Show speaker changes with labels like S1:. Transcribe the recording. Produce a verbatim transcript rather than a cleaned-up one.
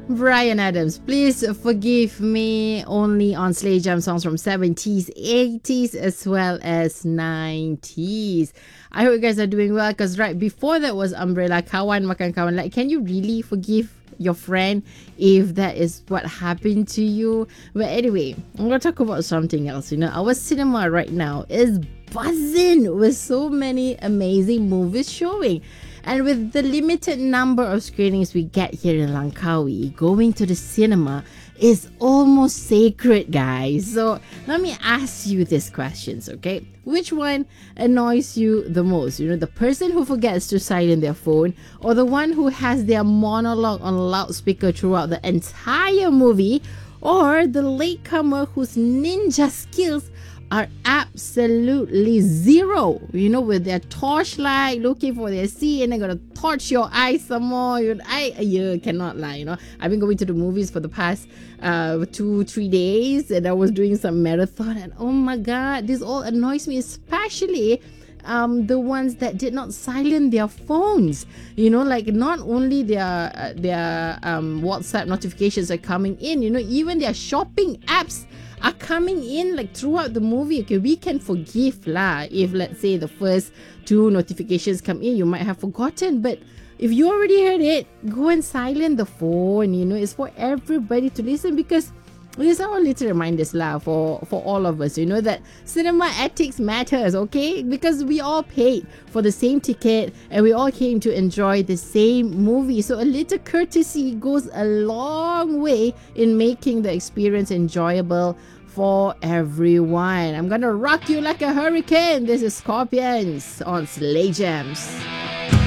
S1: Brian Adams, please forgive me only on Slay Jam songs from seventies, eighties, as well as nineties. I hope you guys are doing well, because right before that was Umbrella, Kawan Makan Kawan. Like, can you really forgive your friend if that is what happened to you? But anyway, I'm going to talk about something else. You know, our cinema right now is buzzing with so many amazing movies showing. And with the limited number of screenings we get here in Langkawi, going to the cinema is almost sacred, guys. So let me ask you these questions, okay? Which one annoys you the most? You know, the person who forgets to silence their phone, or the one who has their monologue on loudspeaker throughout the entire movie, or the latecomer whose ninja skills are absolutely zero, you know, with their torchlight looking for their seat, and they're gonna torch your eyes some more. You, I, you cannot lie, you know. I've been going to the movies for the past uh two, three days, and I was doing some marathon, and oh my god, this all annoys me, especially um the ones that did not silence their phones. You know, like not only their uh, their um WhatsApp notifications are coming in, you know, even their shopping apps are coming in like throughout the movie. Okay, we can forgive lah if, let's say, the first two notifications come in, you might have forgotten, but if you already heard it, go and silence the phone. You know, it's for everybody to listen, because these are all little reminders lah for for all of us, you know, that cinema ethics matters, okay? Because we all paid for the same ticket and we all came to enjoy the same movie. So a little courtesy goes a long way in making the experience enjoyable for everyone. I'm gonna rock you like a hurricane. This is Scorpions on Slay Jams.